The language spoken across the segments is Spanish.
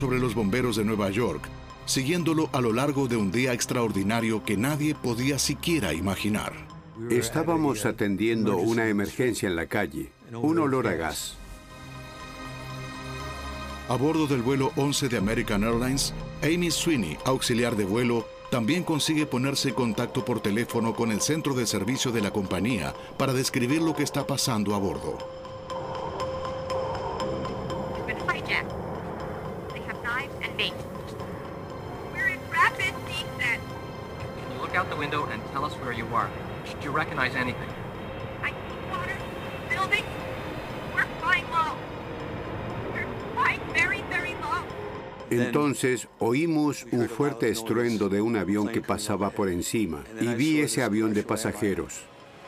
sobre los bomberos de Nueva York, siguiéndolo a lo largo de un día extraordinario que nadie podía siquiera imaginar. Estábamos atendiendo una emergencia en la calle, un olor a gas. A bordo del vuelo 11 de American Airlines, Amy Sweeney, auxiliar de vuelo, también consigue ponerse en contacto por teléfono con el centro de servicio de la compañía para describir lo que está pasando a bordo. Entonces oímos un fuerte estruendo de un avión que pasaba por encima y vi ese avión de pasajeros.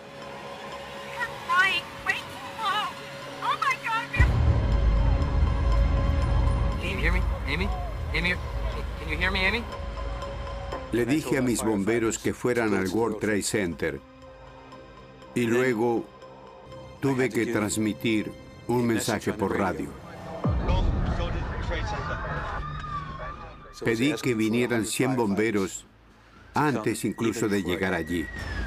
Le dije a mis bomberos que fueran al World Trade Center y luego tuve que transmitir un mensaje por radio. Pedí que vinieran 100 bomberos antes incluso de llegar allí.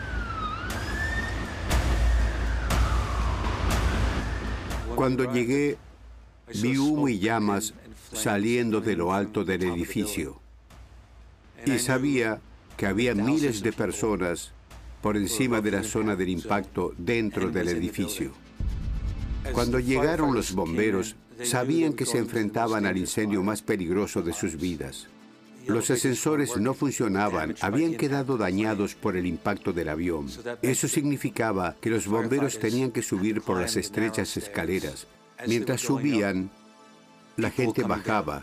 Cuando llegué, vi humo y llamas saliendo de lo alto del edificio. Y sabía que había miles de personas por encima de la zona del impacto dentro del edificio. Cuando llegaron los bomberos, sabían que se enfrentaban al incendio más peligroso de sus vidas. Los ascensores no funcionaban, habían quedado dañados por el impacto del avión. Eso significaba que los bomberos tenían que subir por las estrechas escaleras. Mientras subían, la gente bajaba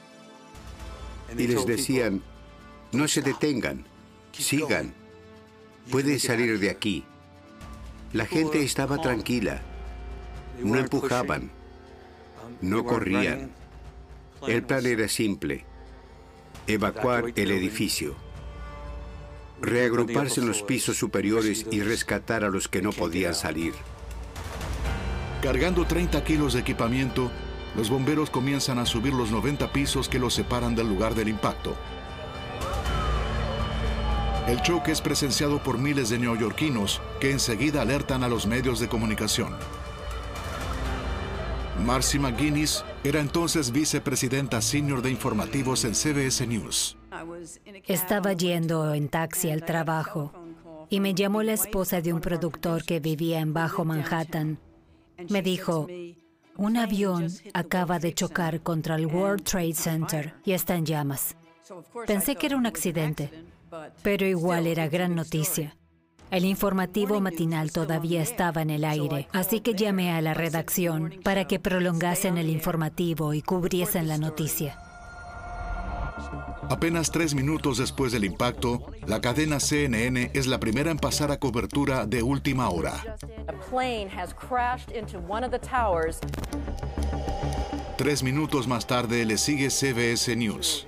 y les decían: no se detengan, sigan, pueden salir de aquí. La gente estaba tranquila, no empujaban, no corrían. El plan era simple: evacuar el edificio, reagruparse en los pisos superiores y rescatar a los que no podían salir. Cargando 30 kilos de equipamiento, los bomberos comienzan a subir los 90 pisos que los separan del lugar del impacto. El choque es presenciado por miles de neoyorquinos que enseguida alertan a los medios de comunicación. Marcy McGuinness era entonces vicepresidenta senior de informativos en CBS News. Estaba yendo en taxi al trabajo y me llamó la esposa de un productor que vivía en Bajo Manhattan. Me dijo: un avión acaba de chocar contra el World Trade Center y está en llamas. Pensé que era un accidente, pero igual era gran noticia. El informativo matinal todavía estaba en el aire, así que llamé a la redacción para que prolongasen el informativo y cubriesen la noticia. Apenas 3 minutos después del impacto, la cadena CNN es la primera en pasar a cobertura de última hora. 3 minutos más tarde le sigue CBS News.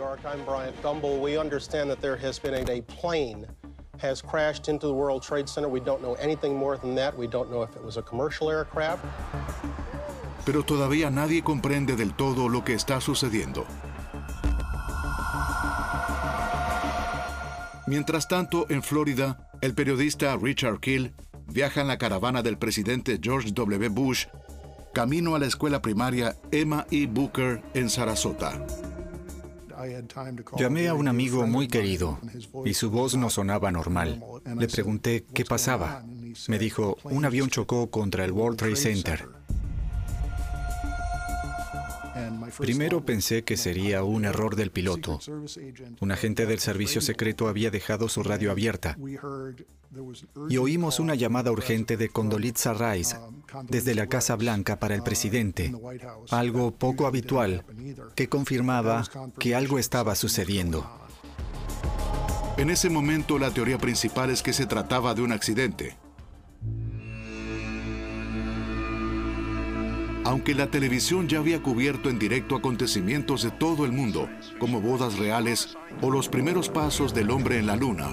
Has crashed into the World Trade Center. We don't know anything more than that. We don't know if it was a commercial aircraft. Pero todavía nadie comprende del todo lo que está sucediendo. Mientras tanto, en Florida, el periodista Richard Kiel viaja en la caravana del presidente George W. Bush camino a la escuela primaria Emma E. Booker en Sarasota. Llamé a un amigo muy querido y su voz no sonaba normal. Le pregunté qué pasaba. Me dijo: un avión chocó contra el World Trade Center. Primero pensé que sería un error del piloto. Un agente del servicio secreto había dejado su radio abierta. Y oímos una llamada urgente de Condoleezza Rice desde la Casa Blanca para el presidente, algo poco habitual que confirmaba que algo estaba sucediendo. En ese momento, la teoría principal es que se trataba de un accidente. Aunque la televisión ya había cubierto en directo acontecimientos de todo el mundo, como bodas reales o los primeros pasos del hombre en la luna.